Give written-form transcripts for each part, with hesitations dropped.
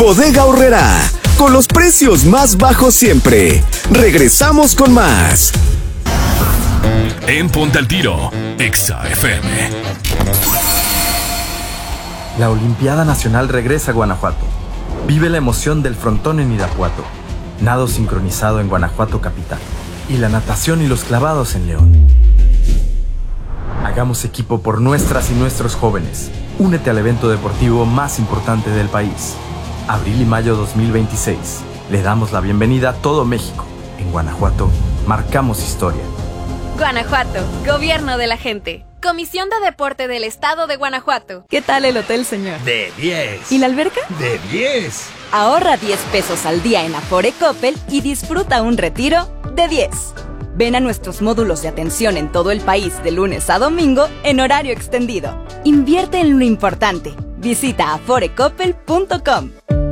Bodega Aurrerá, con los precios más bajos siempre. Regresamos con más. En Ponte al Tiro, Exa FM. La Olimpiada Nacional regresa a Guanajuato. Vive la emoción del frontón en Irapuato, nado sincronizado en Guanajuato capital y la natación y los clavados en León. Hagamos equipo por nuestras y nuestros jóvenes. Únete al evento deportivo más importante del país. Abril y mayo 2026. Le damos la bienvenida a todo México. En Guanajuato, marcamos historia. Guanajuato, Gobierno de la gente. Comisión de Deporte del Estado de Guanajuato. ¿Qué tal el hotel, señor? De 10. ¿Y la alberca? De 10. Ahorra 10 pesos al día en Afore Coppel y disfruta un retiro de 10. Ven a nuestros módulos de atención en todo el país de lunes a domingo en horario extendido. Invierte en lo importante. Visita aforecoppel.com.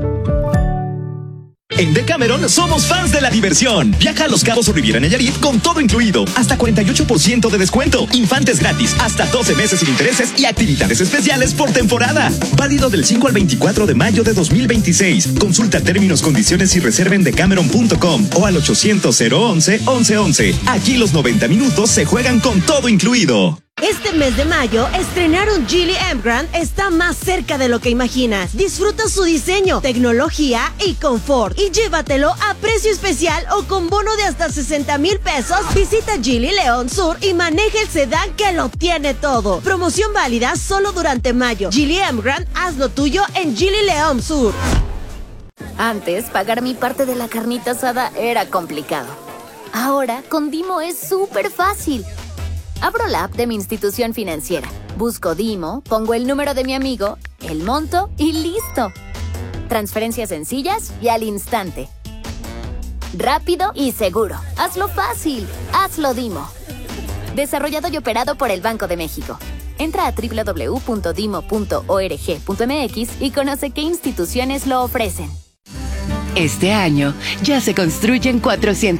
En Decameron somos fans de la diversión. Viaja a Los Cabos o Riviera Nayarit con todo incluido. Hasta 48% de descuento. Infantes gratis. Hasta 12 meses sin intereses y actividades especiales por temporada. Válido del 5 al 24 de mayo de 2026. Consulta términos, condiciones y reserva en decameron.com o al 800-011-1111. Aquí los 90 minutos se juegan con todo incluido. Este mes de mayo, estrenar un Geely Emgrand está más cerca de lo que imaginas. Disfruta su diseño, tecnología y confort. Y llévatelo a precio especial o con bono de hasta 60,000 pesos. Visita Geely León Sur y maneja el sedán que lo tiene todo. Promoción válida solo durante mayo. Geely Emgrand, haz lo tuyo en Geely León Sur. Antes, pagar mi parte de la carnita asada era complicado. Ahora, con Dimo es súper fácil. Abro la app de mi institución financiera, busco Dimo, pongo el número de mi amigo, el monto y ¡listo! Transferencias sencillas y al instante. Rápido y seguro. Hazlo fácil. Hazlo Dimo. Desarrollado y operado por el Banco de México. Entra a www.dimo.org.mx y conoce qué instituciones lo ofrecen. Este año ya se construyen 400